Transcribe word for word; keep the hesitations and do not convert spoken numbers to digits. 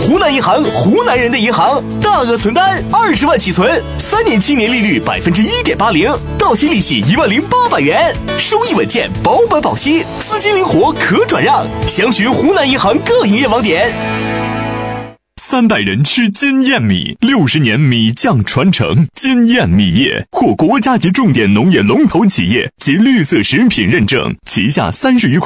湖南银行，湖南人的银行，大额存单二十万起存，三年期年利率百分之一点八零，到期利息一万零八百元，收益稳健，保本保息，资金灵活可转让。详询湖南银行各营业网点。 三代人吃金燕米，六十年米酱传承。金燕米业获国家级重点农业龙头企业及绿色食品认证，旗下三十余款